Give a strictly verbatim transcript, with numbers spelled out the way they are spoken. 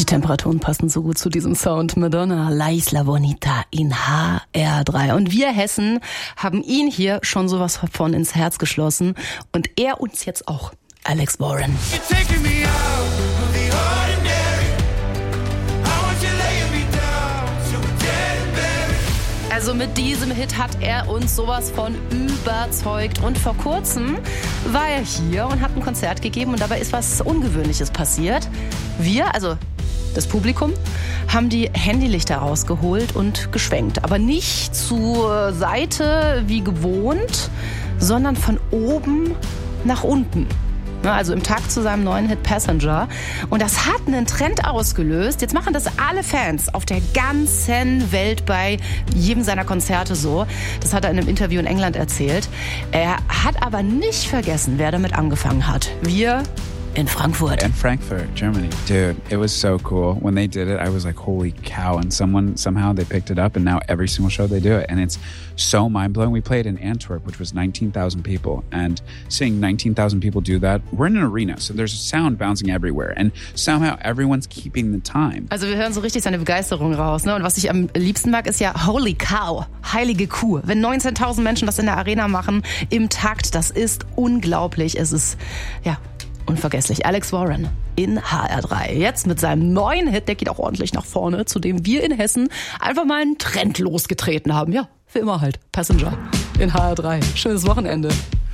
Temperaturen passen so gut zu diesem Sound. Madonna, La Isla Bonita in H R drei. Und wir Hessen haben ihn hier schon sowas von ins Herz geschlossen. Und er uns jetzt auch. Alex Warren. Also mit diesem Hit hat er uns sowas von überzeugt. Und vor kurzem war er hier und hat ein Konzert gegeben und dabei ist was Ungewöhnliches passiert. Wir, also das Publikum, haben die Handylichter rausgeholt und geschwenkt. Aber nicht zur Seite wie gewohnt, sondern von oben nach unten. Also im Takt zu seinem neuen Hit Passenger. Und das hat einen Trend ausgelöst. Jetzt machen das alle Fans auf der ganzen Welt bei jedem seiner Konzerte so. Das hat er in einem Interview in England erzählt. Er hat aber nicht vergessen, wer damit angefangen hat. Wir in Frankfurt. In Frankfurt, Germany. Dude, it was so cool. When they did it, I was like, holy cow. And someone, somehow they picked it up and now every single show they do it. And it's so mind-blowing. We played in Antwerp, which was nineteen thousand people. And seeing nineteen thousand people do that, we're in an arena, so there's sound bouncing everywhere. And somehow everyone's keeping the time. Also wir hören so richtig seine Begeisterung raus. Ne? Und was ich am liebsten mag, ist ja holy cow, heilige Kuh. Wenn neunzehntausend Menschen das in der Arena machen, im Takt, das ist unglaublich. Es ist, ja, unvergesslich. Alex Warren in H R drei. Jetzt mit seinem neuen Hit, der geht auch ordentlich nach vorne, zu dem wir in Hessen einfach mal einen Trend losgetreten haben. Ja, wie immer halt. Passenger in H R drei. Schönes Wochenende.